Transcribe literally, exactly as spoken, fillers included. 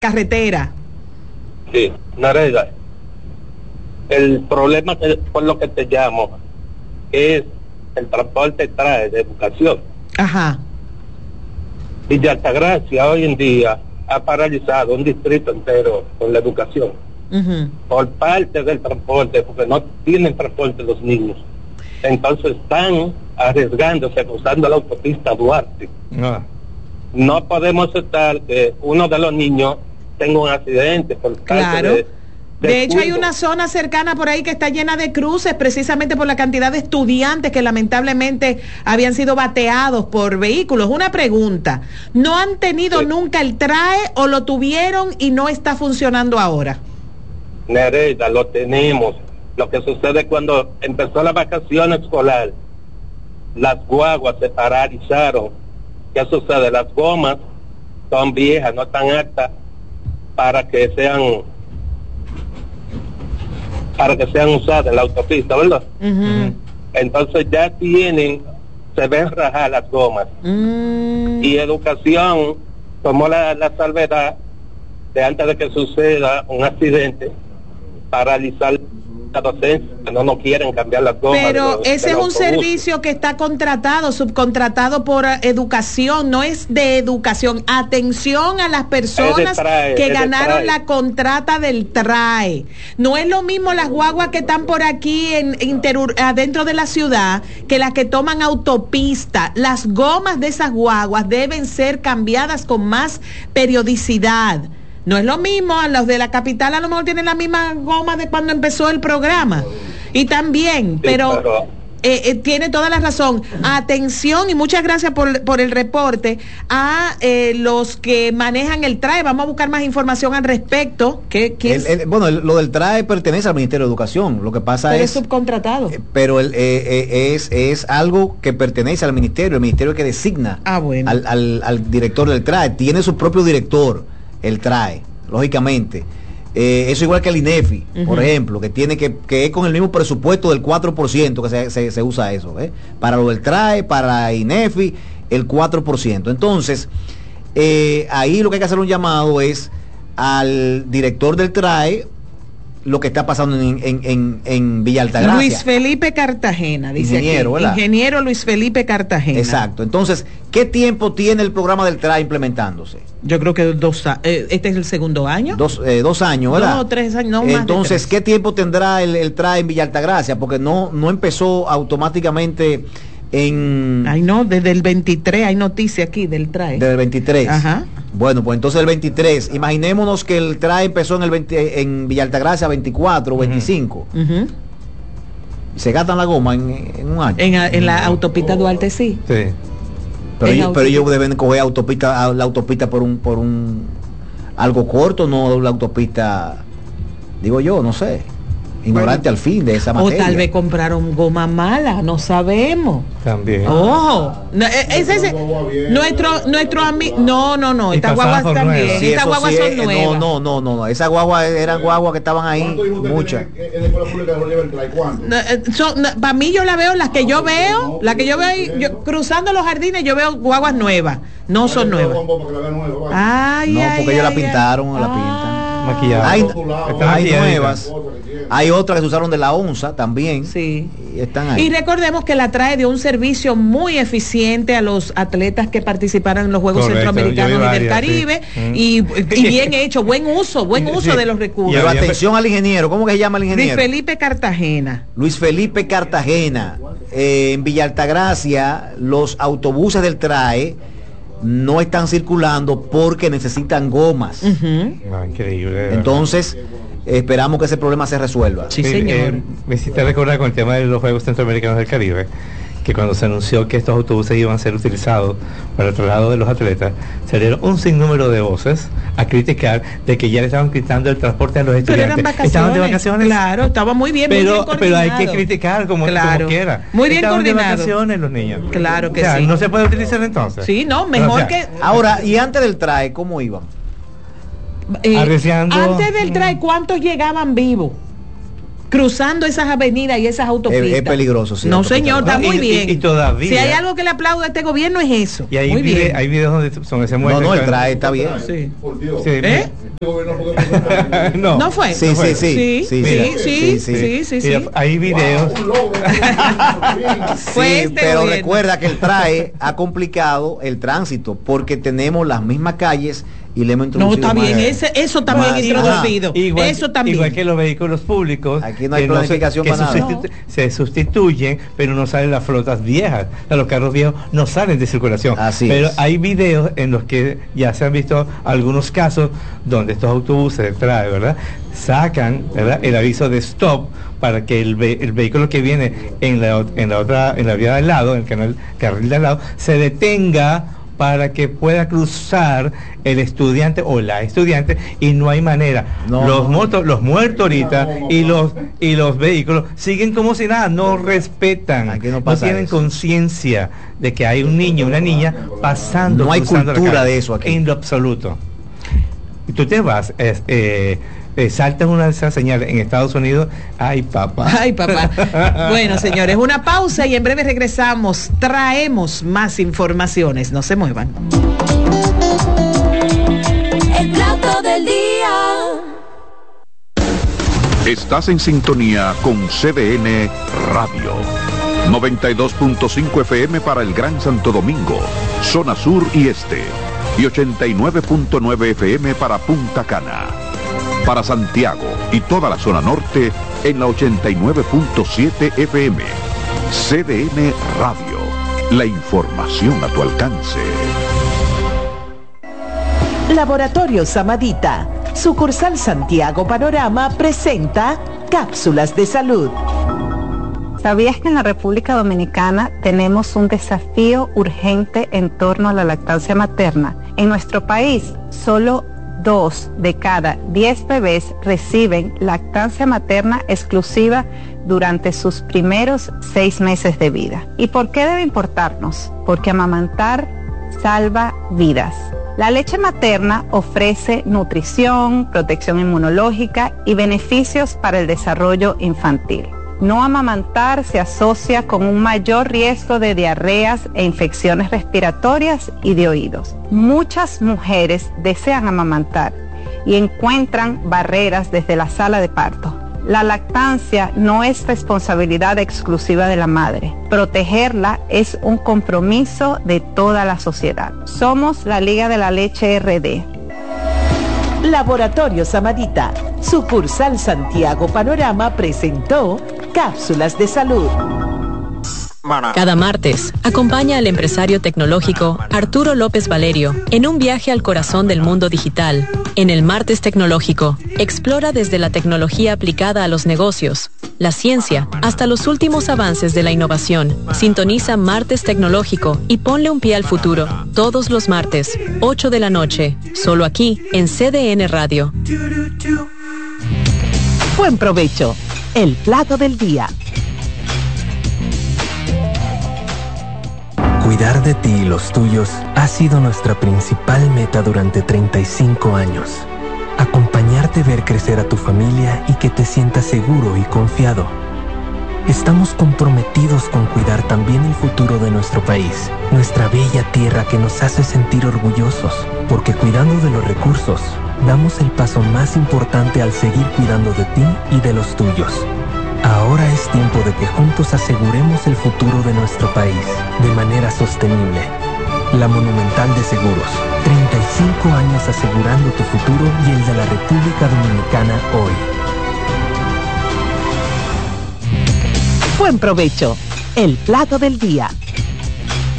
carretera. Sí, Nareda, el problema que, por lo que te llamo es el transporte trae de educación. Ajá. Villa Altagracia hoy en día ha paralizado un distrito entero con la educación. Uh-huh. Por parte del transporte, porque no tienen transporte los niños. Entonces están arriesgándose, cruzando la autopista Duarte. No. No podemos aceptar que uno de los niños tenga un accidente por claro. de, de, de hecho, hay una zona cercana por ahí que está llena de cruces, precisamente por la cantidad de estudiantes que lamentablemente habían sido bateados por vehículos. Una pregunta, ¿no han tenido sí. nunca el TRAE o lo tuvieron y no está funcionando ahora? Nereida, lo tenemos. Lo que sucede cuando empezó la vacación escolar, las guaguas se paralizaron. ¿Qué sucede? Las gomas son viejas, no tan altas para que sean para que sean usadas en la autopista, ¿verdad? Uh-huh. Entonces ya tienen, se ven rajar las gomas. Uh-huh. Y educación tomó la, la salvedad de antes de que suceda un accidente, paralizar la docencia, no no quieren cambiar las gomas. Pero de, ese de es un autobús. Servicio que está contratado, subcontratado por educación, no es de educación. Atención a las personas trae, que ganaron la contrata del TRAE. No es lo mismo las guaguas que están por aquí en inter, adentro de la ciudad que las que toman autopista. Las gomas de esas guaguas deben ser cambiadas con más periodicidad. No es lo mismo, a los de la capital a lo mejor tienen la misma goma de cuando empezó el programa. Y también, pero eh, eh, tiene toda la razón. Atención y muchas gracias por, por el reporte a eh, los que manejan el TRAE. Vamos a buscar más información al respecto. ¿Qué, qué el, el, bueno, el, lo del TRAE pertenece al Ministerio de Educación. Lo que pasa pero es... es subcontratado. Eh, pero el, eh, eh, es, es algo que pertenece al Ministerio, el Ministerio que designa ah, bueno. al, al, al director del TRAE. Tiene su propio director. El TRAE, lógicamente. Eh, eso igual que el INEFI, uh-huh. por ejemplo, que tiene que, que es con el mismo presupuesto del cuatro por ciento que se, se, se usa eso, ¿eh? Para lo del TRAE, para INEFI, el cuatro por ciento. Entonces, eh, ahí lo que hay que hacer un llamado es al director del TRAE, lo que está pasando en, en, en, en Villa Altagracia. Luis Felipe Cartagena, dice ingeniero, aquí. Ingeniero Luis Felipe Cartagena. Exacto. Entonces, ¿qué tiempo tiene el programa del TRAE implementándose? Yo creo que dos eh, este es el segundo año. Dos, eh, dos años, ¿verdad? No, tres años, no más. Entonces, ¿qué tiempo tendrá el, el TRAE en Villa Altagracia? Porque no, no empezó automáticamente en... Ay, no, desde el veintitrés hay noticia aquí del TRAE. Desde el veintitrés. Ajá. Bueno, pues entonces el veintitrés, imaginémonos que el TRAE empezó en el veinte, en Villa Altagracia veinticuatro o uh-huh. veinticinco. Uh-huh. ¿Se gastan la goma en, en un año? En, en la autopista Duarte sí. Sí. Pero ellos, pero ellos deben coger autopista, la autopista por un, por un algo corto, no la autopista, digo yo, no sé. Ignorante bueno, al fin de esa materia. O tal vez compraron goma mala, no sabemos. También. Ojo, no, es ese nuestro nuestro amigo. No, no, no, estas guaguas también. Sí, estas guaguas sí, son eh, nuevas. No, no, no, no, esas guaguas eran guaguas que estaban ahí, muchas. No, no, para mí yo la veo, las que yo veo, las que yo veo yo, cruzando los jardines, yo veo guaguas nuevas, no son nuevas. Ay, no, ay, porque ay, ellos ay, la pintaron, ay. la pintan. Maquillada. Hay, hay nuevas, hay otras que se usaron de la onza también. Sí. Y están ahí. Y recordemos que la TRAE dio un servicio muy eficiente a los atletas que participaron en los Juegos Correcto, Centroamericanos y varias, del Caribe. Sí. Y, y bien hecho, buen uso, buen uso sí. de los recursos. Pero atención al ingeniero, ¿cómo que se llama el ingeniero? Luis Felipe Cartagena. Luis Felipe Cartagena. Eh, en Villa Altagracia, los autobuses del TRAE no están circulando porque necesitan gomas. Uh-huh. Ah, increíble. Entonces, esperamos que ese problema se resuelva. Sí, señor. Eh, me hiciste recordar con el tema de los Juegos Centroamericanos del Caribe, que cuando se anunció que estos autobuses iban a ser utilizados para el traslado de los atletas, salieron un sinnúmero de voces a criticar de que ya le estaban quitando el transporte a los estudiantes. Pero eran estaban de vacaciones. Claro, estaba muy bien, pero, muy bien coordinado. Pero hay que criticar como, claro. como quiera. Muy bien estaban coordinado. de vacaciones los niños. Claro que o sea, sí. no se puede utilizar entonces. Sí, no, mejor o sea, que... Ahora, y antes del TRAE, ¿cómo iban? Eh, antes del TRAE, ¿cuántos llegaban vivos? Cruzando esas avenidas y esas autopistas. Es, es peligroso, sí. No, señor, está muy y, bien. Y, y todavía. Si hay algo que le aplaudo a este gobierno es eso. Y hay, muy vide, bien. hay videos donde, donde se muestra. No, no, el TRAE está bien. Sí. Sí, ¿Eh? no. ¿No fue? Sí, sí, sí. Sí, sí, sí, sí, sí, sí, sí. Hay videos. Sí, pero recuerda que el T R A E ha complicado el tránsito porque tenemos las mismas calles y le hemos introducido. No, está bien, ese, eso también es introducido. Igual, eso también. Igual que los vehículos públicos. Aquí no hay planificación no se, para que nada. Sustitu no. Se sustituyen, pero no salen las flotas viejas. O sea, los carros viejos no salen de circulación. Así pero es. Hay videos en los que ya se han visto algunos casos donde estos autobuses de T R A E, ¿verdad?, sacan, ¿verdad?, el aviso de stop para que el, ve el vehículo que viene en la, en la otra, en la vía de al lado, en el canal, carril de al lado, se detenga para que pueda cruzar el estudiante o la estudiante, y no hay manera. No, los motos, los muertos ahorita no, no, no, y los y los vehículos siguen como si nada, no respetan, aquí no, no tienen conciencia de que hay un niño, una niña pasando. No hay cultura de eso aquí. En lo absoluto. Y tú te vas, es, eh, eh, saltas una de esas señales en Estados Unidos, ay papá. Ay papá. Bueno, señores, una pausa y en breve regresamos. Traemos más informaciones. No se muevan. El plato del día. Estás en sintonía con C D N Radio. noventa y dos punto cinco F M para el Gran Santo Domingo, zona sur y este. Y ochenta y nueve punto nueve F M para Punta Cana. Para Santiago y toda la zona norte en la ochenta y nueve punto siete F M. C D N Radio. La información a tu alcance. Laboratorio Samadita, sucursal Santiago Panorama, presenta Cápsulas de Salud. ¿Sabías que en la República Dominicana tenemos un desafío urgente en torno a la lactancia materna? En nuestro país, solo dos de cada diez bebés reciben lactancia materna exclusiva durante sus primeros seis meses de vida. ¿Y por qué debe importarnos? Porque amamantar salva vidas. La leche materna ofrece nutrición, protección inmunológica y beneficios para el desarrollo infantil. No amamantar se asocia con un mayor riesgo de diarreas e infecciones respiratorias y de oídos. Muchas mujeres desean amamantar y encuentran barreras desde la sala de parto. La lactancia no es responsabilidad exclusiva de la madre. Protegerla es un compromiso de toda la sociedad. Somos la Liga de la Leche R D. Laboratorio Samadita, sucursal Santiago Panorama, presentó Cápsulas de Salud. Cada martes, acompaña al empresario tecnológico Arturo López Valerio en un viaje al corazón del mundo digital. En el Martes Tecnológico, explora desde la tecnología aplicada a los negocios, la ciencia, hasta los últimos avances de la innovación. Sintoniza Martes Tecnológico y ponle un pie al futuro. Todos los martes, ocho de la noche, solo aquí en C D N Radio. Buen provecho. El plato del día. Cuidar de ti y los tuyos ha sido nuestra principal meta durante treinta y cinco años. Acompañarte, ver crecer a tu familia y que te sientas seguro y confiado. Estamos comprometidos con cuidar también el futuro de nuestro país, nuestra bella tierra que nos hace sentir orgullosos, porque cuidando de los recursos, damos el paso más importante al seguir cuidando de ti y de los tuyos. Ahora es tiempo de que juntos aseguremos el futuro de nuestro país de manera sostenible. La Monumental de Seguros, treinta y cinco años asegurando tu futuro y el de la República Dominicana hoy. Buen provecho. El plato del día.